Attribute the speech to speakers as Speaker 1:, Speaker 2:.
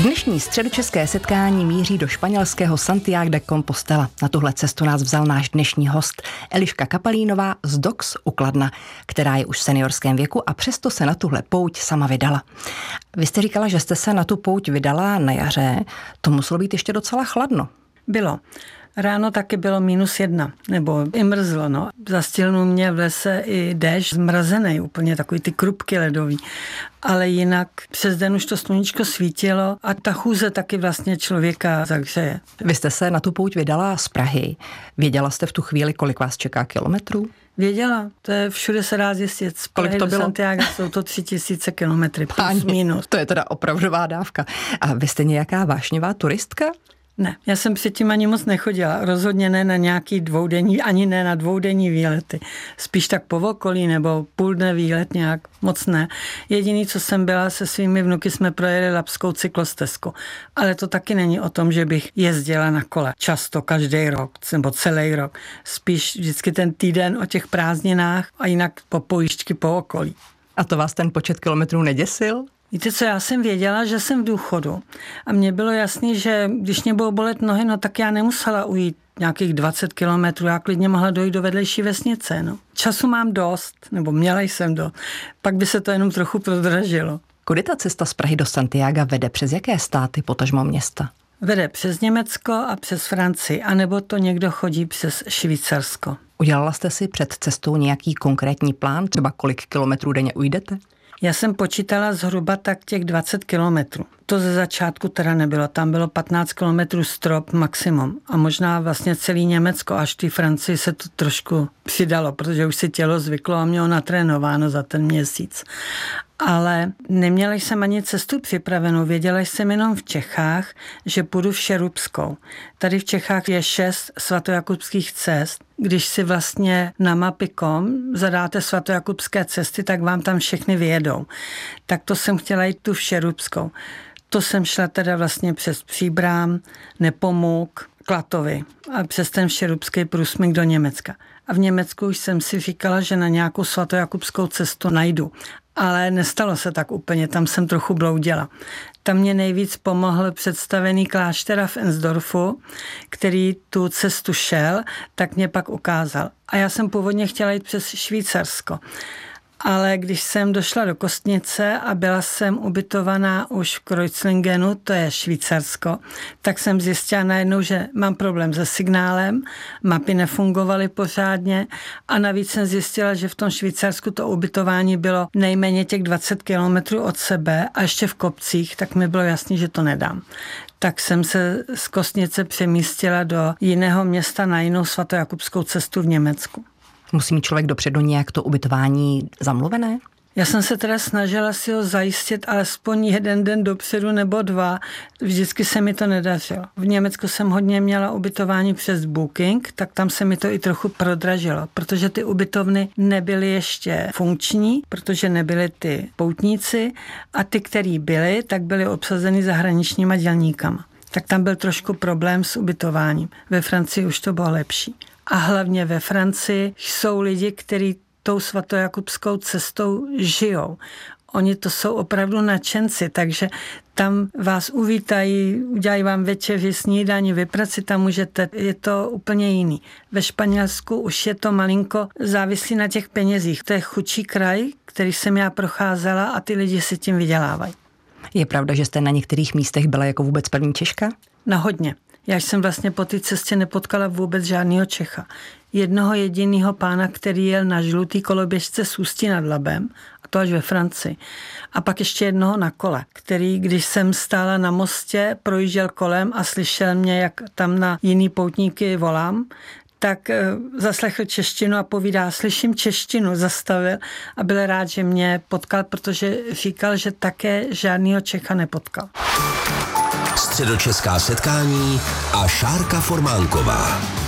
Speaker 1: Dnešní středočeské setkání míří do španělského Santiago de Compostela. Na tuhle cestu nás vzal náš dnešní host Eliška Kapalínová z DOX u Kladna, která je už v seniorském věku a přesto se na tuhle pouť sama vydala. Vy jste říkala, že jste se na tu pouť vydala na jaře. To muselo být ještě docela chladno.
Speaker 2: Bylo. Ráno taky bylo -1, nebo i mrzlo, no. Zastihlo mě v lese i déšť zmrazený, úplně takový ty krupky ledový. Ale jinak přes den už to sluníčko svítilo a ta chůze taky vlastně člověka zahřeje.
Speaker 1: Vy jste se na tu pouť vydala z Prahy. Věděla jste v tu chvíli, kolik vás čeká kilometrů?
Speaker 2: Věděla, to je všude se dá zjistit. Z Prahy do Santiago jsou to 3000 kilometry, plus minus.
Speaker 1: To je teda opravdová dávka. A vy jste nějaká vášnivá turistka?
Speaker 2: Ne, já jsem předtím ani moc nechodila. Rozhodně ne na nějaký dvoudenní, ani ne na dvoudenní výlety. Spíš tak po okolí nebo půl dne výlet nějak, moc ne. Jediný, co jsem byla se svými vnuky, jsme projeli Labskou cyklostezku. Ale to taky není o tom, že bych jezdila na kole. Často, každý rok, nebo celý rok. Spíš vždycky ten týden o těch prázdninách a jinak po pojížďky po okolí.
Speaker 1: A to vás ten počet kilometrů neděsil?
Speaker 2: Víte co, já jsem věděla, že jsem v důchodu a mně bylo jasný, že když mě budou bolet nohy, no tak já nemusela ujít nějakých 20 kilometrů, já klidně mohla dojít do vedlejší vesnice. No. Času mám dost, nebo měla jsem dost, pak by se to jenom trochu prodražilo.
Speaker 1: Kudy ta cesta z Prahy do Santiaga vede? Přes jaké státy, potažmo města?
Speaker 2: Vede přes Německo a přes Francii, anebo to někdo chodí přes Švýcarsko.
Speaker 1: Udělala jste si před cestou nějaký konkrétní plán, třeba kolik kilometrů denně ujdete?
Speaker 2: Já jsem počítala zhruba tak těch 20 kilometrů. To ze začátku teda nebylo, tam bylo 15 kilometrů strop maximum a možná vlastně celý Německo, až v té Francii se to trošku přidalo, protože už si tělo zvyklo a mělo natrénováno za ten měsíc. Ale neměla jsem ani cestu připravenou, věděla jsem jenom v Čechách, že půjdu Všerupskou. Tady v Čechách je 6 svatojakubských cest. Když si vlastně na mapy.com zadáte svatojakubské cesty, tak vám tam všechny vyjedou. Tak to jsem chtěla jít tu Všerupskou. To jsem šla teda vlastně přes Příbram, Nepomuk, Klatovy a přes ten Všerupský průsmyk do Německa. A v Německu už jsem si říkala, že na nějakou svatojakubskou cestu najdu. Ale nestalo se tak úplně, tam jsem trochu bloudila. Tam mě nejvíc pomohl představený kláštera v Ensdorfu, který tu cestu šel, tak mě pak ukázal. A já jsem původně chtěla jít přes Švýcarsko. Ale když jsem došla do Kostnice a byla jsem ubytovaná už v Kreuzlingenu, to je Švýcarsko, tak jsem zjistila najednou, že mám problém se signálem, mapy nefungovaly pořádně a navíc jsem zjistila, že v tom Švýcarsku to ubytování bylo nejméně těch 20 kilometrů od sebe a ještě v kopcích, tak mi bylo jasný, že to nedám. Tak jsem se z Kostnice přemístila do jiného města na jinou svatojakubskou cestu v Německu.
Speaker 1: Musí mít člověk dopředu nějak to ubytování zamluvené?
Speaker 2: Já jsem se teda snažila si ho zajistit alespoň jeden den dopředu nebo 2. Vždycky se mi to nedařilo. V Německu jsem hodně měla ubytování přes Booking, tak tam se mi to i trochu prodražilo, protože ty ubytovny nebyly ještě funkční, protože nebyly ty poutníci a ty, který byly, tak byly obsazeny zahraničníma dělníkama. Tak tam byl trošku problém s ubytováním. Ve Francii už to bylo lepší. A hlavně ve Francii jsou lidi, kteří tou svatojakubskou cestou žijou. Oni to jsou opravdu nadšenci, takže tam vás uvítají, udělají vám večeři, snídani, vyprat si tam můžete, je to úplně jiný. Ve Španělsku už je to malinko závislí na těch penězích. To je chudší kraj, který jsem já procházela a ty lidi si tím vydělávají.
Speaker 1: Je pravda, že jste na některých místech byla jako vůbec první Češka?
Speaker 2: Na hodně. Já jsem vlastně po té cestě nepotkala vůbec žádného Čecha. Jednoho jediného pána, který jel na žlutý koloběžce z Ústí nad Labem, a to až ve Francii. A pak ještě jednoho na kole, který, když jsem stála na mostě, projížděl kolem a slyšel mě, jak tam na jiný poutníky volám, tak zaslechl češtinu a povídá, slyším češtinu, zastavil a byl rád, že mě potkal, protože říkal, že také žádného Čecha nepotkal.
Speaker 3: Středočeská setkání a Šárka Formánková.